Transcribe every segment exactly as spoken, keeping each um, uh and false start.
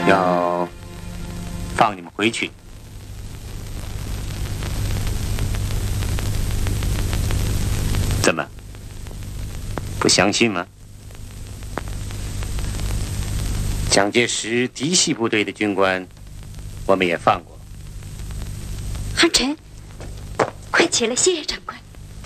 要放你们回去。怎么？不相信吗？蒋介石嫡系部队的军官，我们也放过。 汉臣，快起来，谢谢长官。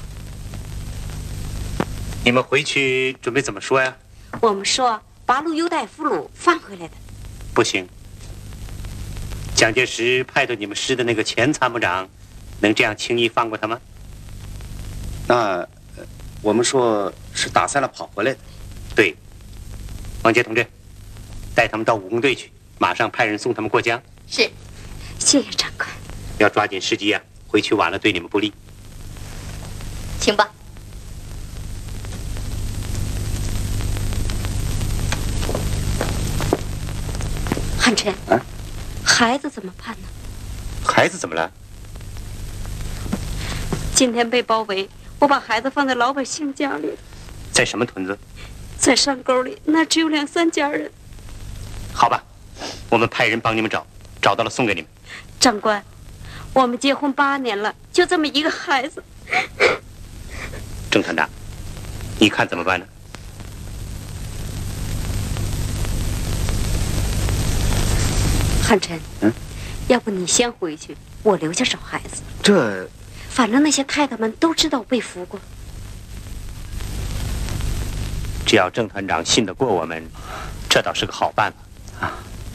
你们回去准备怎么说呀？ 我们说八路优待俘虏放回来的。 不行。蒋介石派到你们师的那个前参谋长，能这样轻易放过他吗？ 那我们说是打散了跑回来的。 对。王杰同志，带他们到武工队去，马上派人送他们过江。 是。谢谢长官。 要抓紧时机啊，回去晚了对你们不利。 请吧。汉臣， 啊， 孩子怎么办呢？ 孩子怎么了？ 今天被包围，我把孩子放在老百姓家里。 在什么屯子？ 在山沟里，那只有两三家人。 好吧，我们派人帮你们找，找到了送给你们。 长官，我们结婚八年了，就这么一个孩子。 郑团长，你看怎么办呢？ 汉臣， 嗯， 要不你先回去，我留下找孩子。 这， 反正那些太太们都知道我被俘过。 只要郑团长信得过我们，这倒是个好办法。 啊，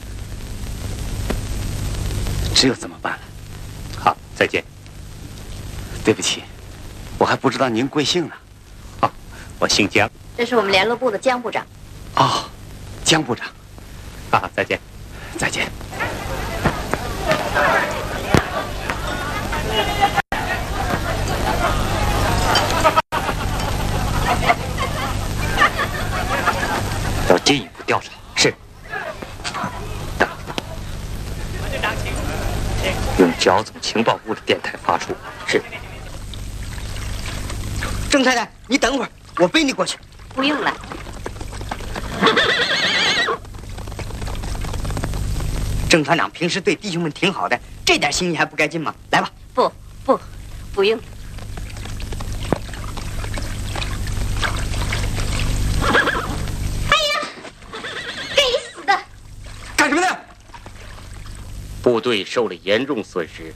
只有这么办了。 好，再见。 对不起，我还不知道您贵姓呢。 哦，我姓江。 这是我们联络部的江部长。 哦，江部长。 好，再见。 再见。 要进一步调查。 是。 等。用剿总情报部的电台发出。 是。郑太太，你等会儿，我背你过去。 不用了。 郑团长平时对弟兄们挺好的，这点心意还不该尽吗？来吧。 不不，不用。哎呀，该死的！ 干什么呢？ 部队受了严重损失，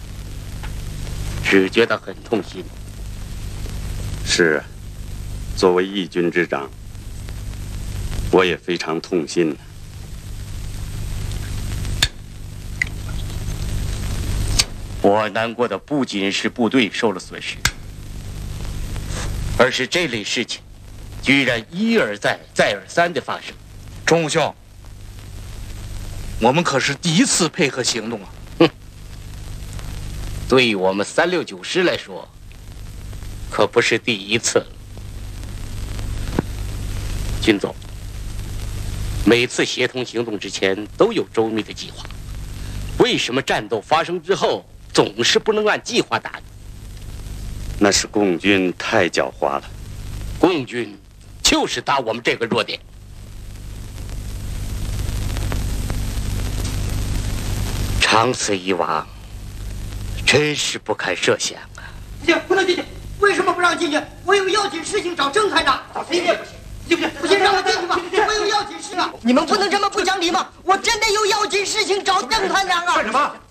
只觉得很痛心。 是，作为义军之长，我也非常痛心。 我难过的不仅是部队受了损失，而是这类事情居然一而再、再而三的发生。 钟武兄，我们可是第一次配合行动啊！ 哼，对于我们三六九师来说，可不是第一次了。军总，每次协同行动之前都有周密的计划，为什么战斗发生之后总是不能按计划打？ 那是共军太狡猾了。 共军就是打我们这个弱点。长此以往，真是不堪设想啊！ 不行，不能进去！为什么不让进去？我有要紧事情找郑团长。找谁也不行，行不行？不行，让我进去吧！我有要紧事啊！你们不能这么不讲理吗？我真的有要紧事情找郑团长啊！ 干什么？